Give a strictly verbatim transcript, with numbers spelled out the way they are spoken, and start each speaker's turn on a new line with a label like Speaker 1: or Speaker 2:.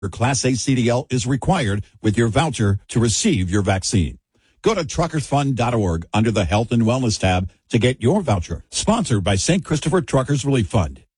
Speaker 1: Your Class A C D L is required with your voucher to receive your vaccine. Go to truckers fund dot org under the Health and Wellness tab to get your voucher. Sponsored by Saint Christopher Truckers Relief Fund.